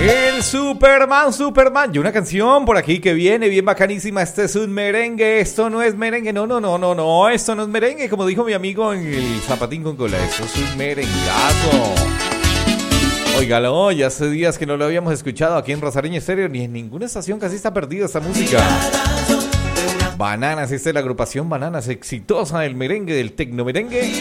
El Superman. Y una canción por aquí que viene bien bacanísima. Este es un merengue. Esto no es merengue. No. Esto no es merengue. Como dijo mi amigo en el Zapatín con Cola. Esto es un merengazo. Óigalo, ya hace días que no lo habíamos escuchado aquí en Rosareño Estéreo. Ni en ninguna estación, casi está perdida esta música. Bananas, esta es la agrupación Bananas, exitosa del merengue, del tecno merengue.